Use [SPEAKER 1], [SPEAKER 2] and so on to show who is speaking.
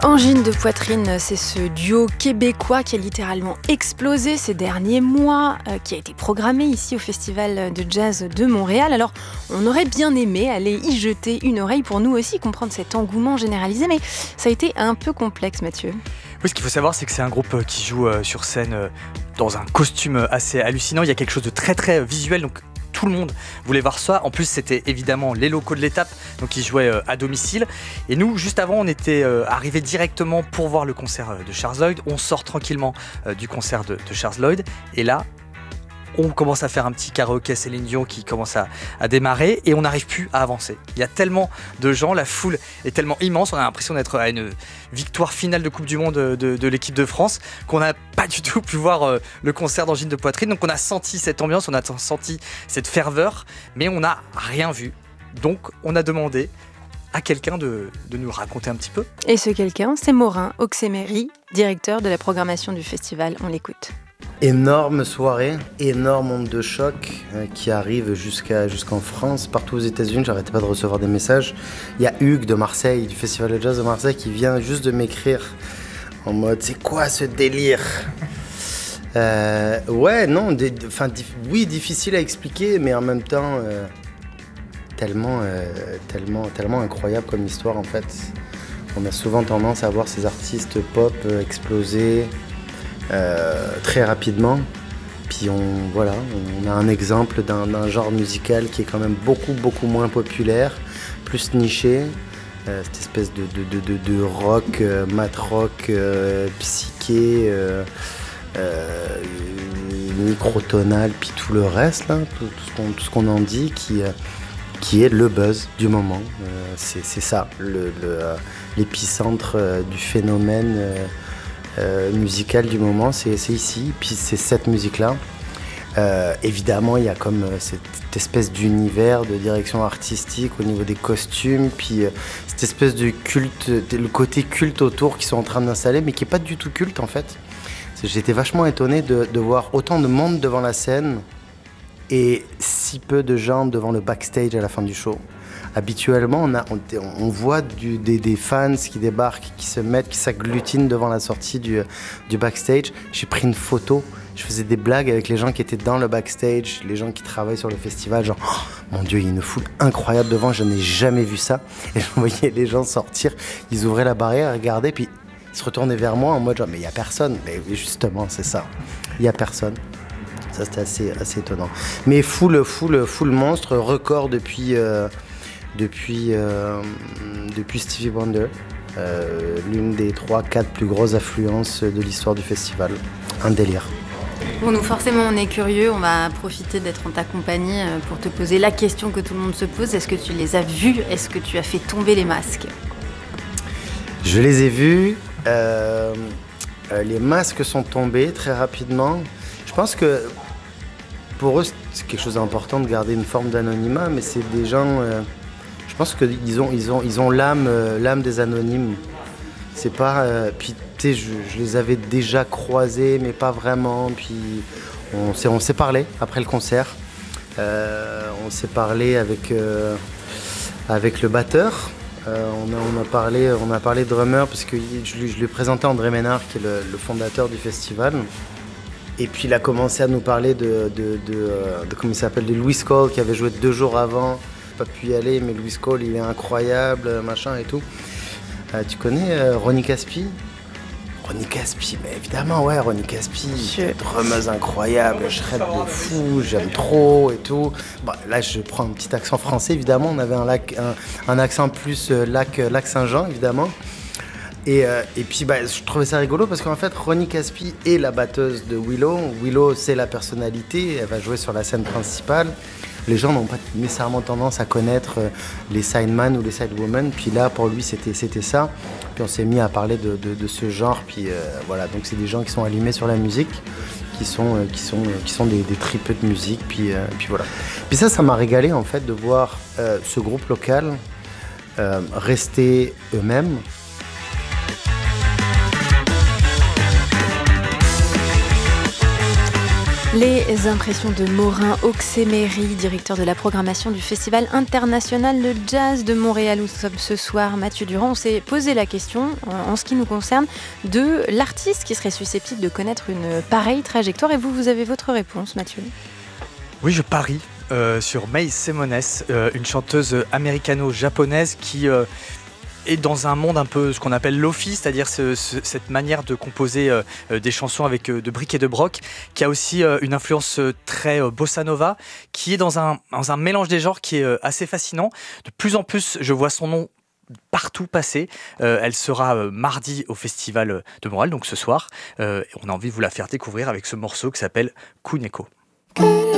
[SPEAKER 1] Angine de poitrine, c'est ce duo québécois qui a littéralement explosé ces derniers mois, qui a été programmé ici au Festival de Jazz de Montréal. Alors, on aurait bien aimé aller y jeter une oreille pour nous aussi comprendre cet engouement généralisé, mais ça a été un peu complexe, Mathieu.
[SPEAKER 2] Oui, ce qu'il faut savoir, c'est que c'est un groupe qui joue sur scène dans un costume assez hallucinant. Il y a quelque chose de très très visuel, donc tout le monde voulait voir ça. En plus, c'était évidemment les locaux de l'étape, donc ils jouaient à domicile. Et nous, juste avant, on était arrivés directement pour voir le concert de Charles Lloyd. On sort tranquillement du concert de Charles Lloyd. Et là, on commence à faire un petit karaoké Céline Dion qui commence à démarrer et on n'arrive plus à avancer. Il y a tellement de gens, la foule est tellement immense, on a l'impression d'être à une victoire finale de Coupe du Monde de l'équipe de France qu'on n'a pas du tout pu voir le concert d'Angine de poitrine. Donc on a senti cette ambiance, on a senti cette ferveur, mais on n'a rien vu. Donc on a demandé à quelqu'un de nous raconter un petit peu.
[SPEAKER 1] Et ce quelqu'un, c'est Morin Oxemery, directeur de la programmation du festival. On l'écoute.
[SPEAKER 3] Énorme soirée, énorme onde de choc qui arrive jusqu'en France, partout aux États-Unis. J'arrêtais pas de recevoir des messages. Il y a Hugues de Marseille, du Festival de Jazz de Marseille, qui vient juste de m'écrire en mode c'est quoi ce délire? Oui, difficile à expliquer, mais en même temps tellement incroyable comme histoire en fait. On a souvent tendance à voir ces artistes pop exploser. Très rapidement, puis on a un exemple d'un genre musical qui est quand même beaucoup moins populaire, plus niché, cette espèce de rock, mat rock, psyché, microtonal, puis tout le reste là, tout ce qu'on en dit qui est le buzz du moment. C'est ça, l'épicentre du phénomène musical du moment, c'est ici, puis c'est cette musique-là. Évidemment, il y a comme cette espèce d'univers de direction artistique au niveau des costumes, puis cette espèce de culte, le côté culte autour qu'ils sont en train d'installer, mais qui n'est pas du tout culte en fait. J'étais vachement étonné de voir autant de monde devant la scène et si peu de gens devant le backstage à la fin du show. Habituellement, on voit des fans qui débarquent, qui s'agglutinent devant la sortie du backstage. J'ai pris une photo, je faisais des blagues avec les gens qui étaient dans le backstage, les gens qui travaillent sur le festival, genre oh, mon Dieu, il y a une foule incroyable devant, je n'ai jamais vu ça. Et je voyais les gens sortir, ils ouvraient la barrière, regardaient, puis ils se retournaient vers moi en mode genre mais il n'y a personne. Mais justement, c'est ça, il n'y a personne. Ça c'était assez étonnant. Mais foule monstre, record depuis Stevie Wonder, l'une des 3-4 plus grosses affluences de l'histoire du festival. Un délire.
[SPEAKER 1] Bon, nous forcément on est curieux, on va profiter d'être en ta compagnie pour te poser la question que tout le monde se pose. Est-ce que tu les as vus? Est-ce que tu as fait tomber les masques?
[SPEAKER 3] Je les ai vus. Les masques sont tombés très rapidement. Je pense que pour eux c'est quelque chose d'important de garder une forme d'anonymat, mais c'est des gens... Je pense qu'ils ont l'âme des anonymes. C'est pas... puis tu sais, je les avais déjà croisés, mais pas vraiment. Puis on s'est parlé après le concert. On s'est parlé avec le batteur. On a parlé drummer parce que je lui ai présenté André Ménard, qui est le fondateur du festival. Et puis il a commencé à nous parler de comment il s'appelle, de Louis Cole, qui avait joué 2 jours avant. Pas pu y aller, mais Louis Cole, il est incroyable, machin et tout. Tu connais Ronnie Caspi? Ronnie Caspi, mais évidemment, ouais, Ronnie Caspi, drummeuse incroyable, je shred de fou, j'aime trop et tout. Bah, là, je prends un petit accent français, évidemment, on avait un accent plus lac Saint-Jean, évidemment. Et puis je trouvais ça rigolo parce qu'en fait Ronnie Caspi est la batteuse de Willow. Willow, c'est la personnalité, elle va jouer sur la scène principale. Les gens n'ont pas nécessairement tendance à connaître les sideman ou les sidewomen. Puis là, pour lui, c'était ça. Puis on s'est mis à parler de ce genre. Puis voilà, donc c'est des gens qui sont allumés sur la musique, qui sont des tripeux de musique. Puis voilà. Puis ça m'a régalé en fait de voir ce groupe local rester eux-mêmes.
[SPEAKER 1] Les impressions de Morin Oxemery, directeur de la programmation du Festival international de jazz de Montréal, où nous sommes ce soir. Mathieu Durand, on s'est posé la question, en ce qui nous concerne, de l'artiste qui serait susceptible de connaître une pareille trajectoire. Et vous avez votre réponse, Mathieu?
[SPEAKER 2] Oui, je parie sur May Semones, une chanteuse américano-japonaise qui est dans un monde un peu ce qu'on appelle lofi, c'est-à-dire cette manière de composer des chansons avec de briques et de broc, qui a aussi une influence très bossa nova, qui est dans un mélange des genres qui est assez fascinant. De plus en plus, je vois son nom partout passer. Elle sera mardi au Festival de Montréal, donc ce soir. On a envie de vous la faire découvrir avec ce morceau qui s'appelle Kuneko.